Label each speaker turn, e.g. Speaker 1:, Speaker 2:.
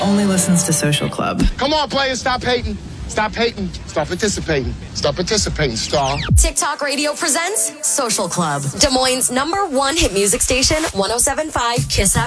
Speaker 1: only listens to Social Club.
Speaker 2: Come on, players, stop hating. Stop hating. Start participating. Start participating, star.
Speaker 3: TikTok Radio presents Social Club. Des Moines' #1 hit music station, 107.5 KISS